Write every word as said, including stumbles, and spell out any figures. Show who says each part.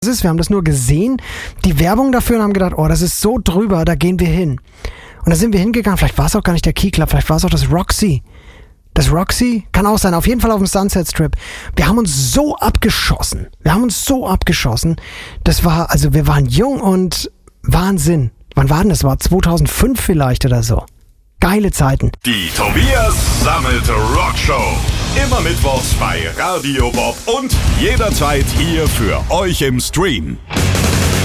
Speaker 1: ist. Wir haben das nur gesehen, die Werbung dafür, und haben gedacht, oh, das ist so drüber, da gehen wir hin. Und da sind wir hingegangen, vielleicht war es auch gar nicht der Key Club, vielleicht war es auch das Roxy. Das Roxy? Kann auch sein, auf jeden Fall auf dem Sunset Strip. Wir haben uns so abgeschossen. Wir haben uns so abgeschossen. Das war, also wir waren jung und Wahnsinn. Wann war denn das? War zweitausendfünf vielleicht oder so. Geile Zeiten.
Speaker 2: Die Tobias Sammet Rockshow. Immer mittwochs bei Radio Bob und jederzeit hier für euch im Stream.